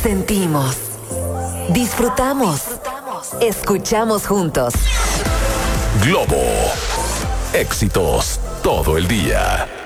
sentimos, disfrutamos, escuchamos juntos. Globo. Éxitos todo el día.